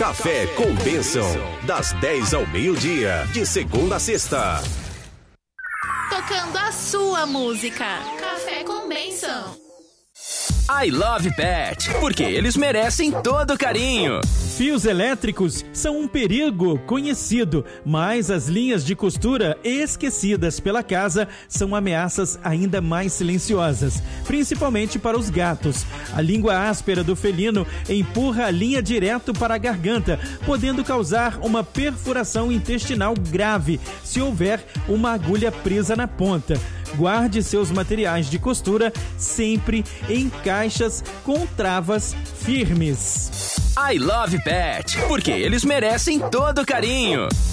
Café com Bênção, das 10 ao meio-dia, de segunda a sexta. Tocando a sua música. Café com Bênção. I Love Pet, porque eles merecem todo carinho. Fios elétricos são um perigo conhecido, mas as linhas de costura esquecidas pela casa são ameaças ainda mais silenciosas, principalmente para os gatos. A língua áspera do felino empurra a linha direto para a garganta, podendo causar uma perfuração intestinal grave se houver uma agulha presa na ponta. Guarde seus materiais de costura sempre em caixas com travas firmes. I Love Pet, porque eles merecem todo carinho.